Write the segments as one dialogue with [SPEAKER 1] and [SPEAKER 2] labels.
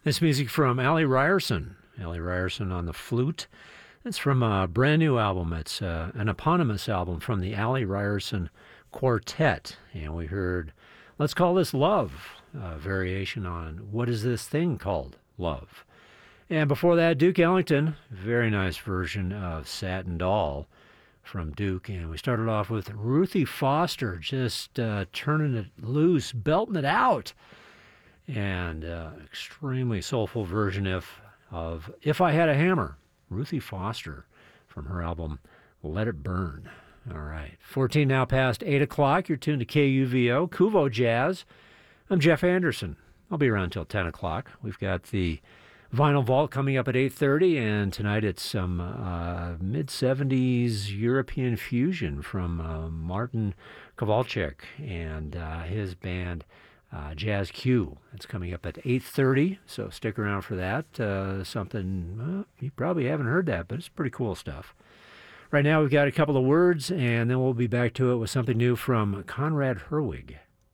[SPEAKER 1] This music from Allie Ryerson. Allie Ryerson on the flute. It's from a brand new album. It's an eponymous album from the Allie Ryerson Quartet. And we heard Let's Call This Love, a variation on What Is This Thing Called Love. And before that, Duke Ellington, very nice version of Satin Doll from Duke. And we started off with Ruthie Foster, just turning it loose, belting it out. And extremely soulful version of If I Had a Hammer, Ruthie Foster from her album Let It Burn. All right, 14 now past 8 o'clock. You're tuned to KUVO, Kuvo Jazz. I'm Jeff Anderson. I'll be around till 10 o'clock. We've got the Vinyl Vault coming up at 8:30, and tonight it's some mid-70s European fusion from Martin Kowalczyk and his band Jazz Q. It's coming up at 8:30, so stick around for that. Something, you probably haven't heard that, but it's pretty cool stuff. Right now we've got a couple of words, and then we'll be back to it with something new from Conrad Herwig.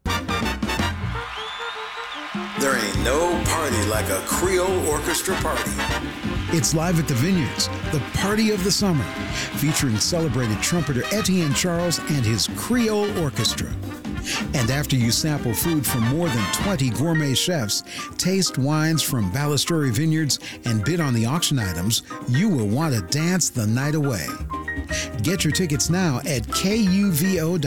[SPEAKER 2] There ain't no party like a Creole orchestra party.
[SPEAKER 3] It's live at the Vineyards, the party of the summer, featuring celebrated trumpeter Etienne Charles and his Creole Orchestra. And after you sample food from more than 20 gourmet chefs, taste wines from Ballasturi Vineyards, and bid on the auction items, you will want to dance the night away. Get your tickets now at kuvo.org.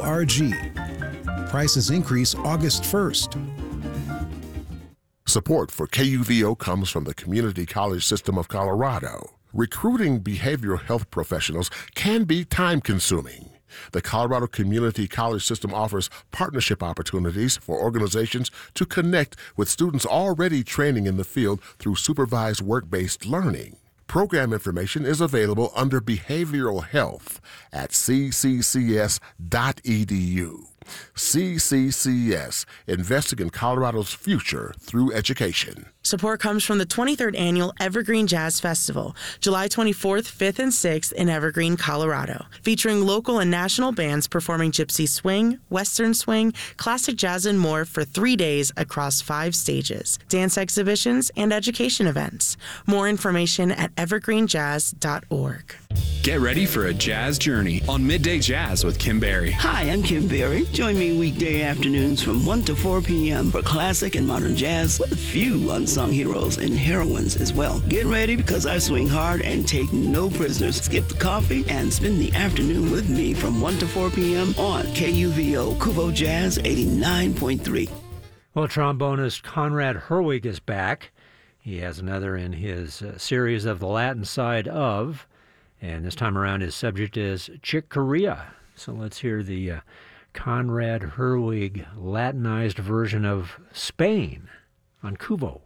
[SPEAKER 3] Prices increase August 1st.
[SPEAKER 4] Support for KUVO comes from the Community College System of Colorado. Recruiting behavioral health professionals can be time-consuming. The Colorado Community College System offers partnership opportunities for organizations to connect with students already training in the field through supervised work-based learning. Program information is available under Behavioral Health at cccs.edu. CCCS, investing in Colorado's future through education.
[SPEAKER 5] Support comes from the 23rd Annual Evergreen Jazz Festival, July 24th, 5th, and 6th in Evergreen, Colorado, featuring local and national bands performing gypsy swing, western swing, classic jazz, and more for 3 days across 5 stages, dance exhibitions, and education events. More information at evergreenjazz.org.
[SPEAKER 6] Get ready for a jazz journey on Midday Jazz with Kim Berry.
[SPEAKER 7] Hi, I'm Kim Berry. Join me weekday afternoons from 1 to 4 p.m. for classic and modern jazz with a few unsung heroes and heroines as well. Get ready because I swing hard and take no prisoners. Skip the coffee and spend the afternoon with me from 1 to 4 p.m. on KUVO Kuvo Jazz 89.3.
[SPEAKER 1] Well, trombonist Conrad Herwig is back. He has another in his series of the Latin side of, and this time around his subject is Chick Corea. So let's hear the Conrad Herwig Latinized version of Spain on Kuvo.